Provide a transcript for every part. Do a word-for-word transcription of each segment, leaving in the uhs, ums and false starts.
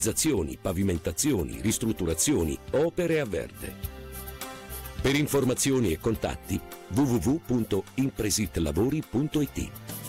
realizzazioni, pavimentazioni, ristrutturazioni, opere a verde. Per informazioni e contatti w w w punto impresitlavori punto i t.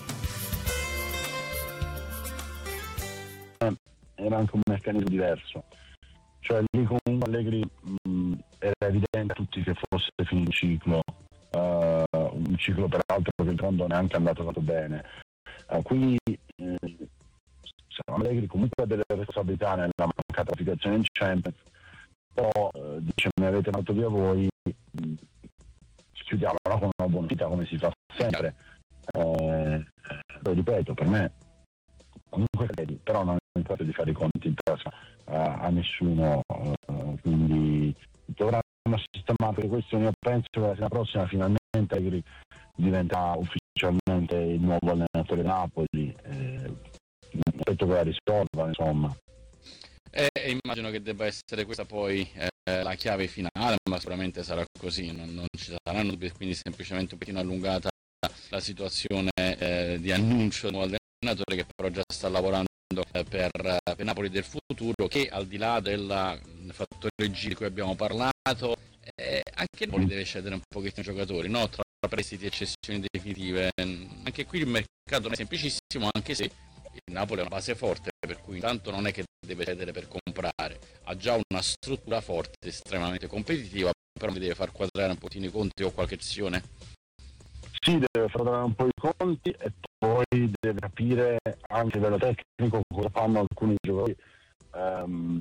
Era anche un meccanismo diverso, cioè lì comunque Allegri mh, era evidente a tutti che fosse finito il ciclo, uh, un ciclo peraltro che in fondo neanche è andato tanto bene. Uh, qui eh, Allegri comunque ha delle responsabilità nella mancata qualificazione in Champions, però eh, dice ne avete mandato via voi, mh, chiudiamola con una buona vita come si fa sempre. Eh, lo ripeto, per me comunque credi, però non è il caso di fare i conti in tasca a, a nessuno, uh, quindi dovranno sistemare le questioni. Io penso che la settimana prossima finalmente Allegri diventa ufficialmente il nuovo allenatore Napoli, eh, aspetto che la risolva, insomma. E eh, immagino che debba essere questa poi eh, la chiave finale, ma sicuramente sarà così, non, non ci saranno dubbi, quindi semplicemente un pochino allungata la situazione eh, di annuncio del nuovo allenatore, che però già sta lavorando eh, per, per Napoli del futuro, che al di là del fattore G di cui abbiamo parlato, eh, anche Napoli deve cedere un pochettino i giocatori, no? Tra prestiti e cessioni definitive. Anche qui il mercato non è semplicissimo, anche se il Napoli è una base forte, per cui intanto non è che deve cedere per comprare, ha già una struttura forte, estremamente competitiva, però deve far quadrare un pochino i conti o qualche azione. Sì, deve quadrare un po' i conti e poi deve capire anche dallo tecnico cosa fanno alcuni giocatori um,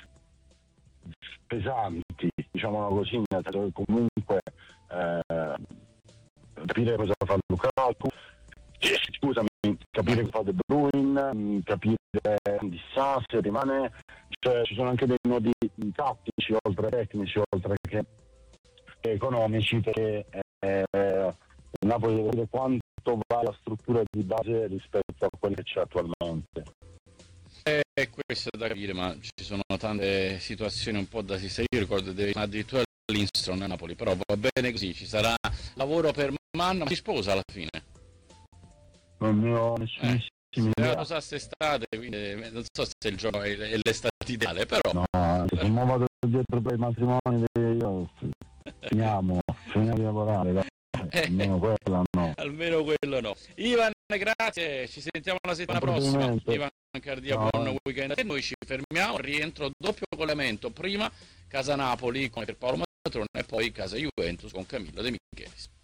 pesanti, diciamo così, nel senso che comunque eh, capire cosa fa Lukaku, scusami, capire cosa fa De Bruyne, capire di Sa se rimane, cioè ci sono anche dei nodi tattici oltre tecnici, oltre che, che economici, perché eh, il Napoli deve vedere quanto va la struttura di base rispetto a quella che c'è attualmente. E eh, questo è da capire, ma ci sono tante situazioni un po' da sistemare. Io ricordo che deve addirittura l'Instron a Napoli, però va bene così, ci sarà lavoro per Manna, ma si sposa alla fine. Non ne ho nessunissima eh, idea. Se quest'estate, quindi non so se il giorno è, è l'estate ideale, però no, se non vado dietro per i matrimoni io finiamo, finiamo di lavorare, dai. Almeno quello no. Almeno quello no. Ivan, grazie, ci sentiamo la settimana prossima. Ivan Cardia, no. Buon weekend a te. Noi ci fermiamo, rientro doppio collegamento, prima Casa Napoli come per Paolo Matrone e poi Casa Juventus con Camillo De Michelis.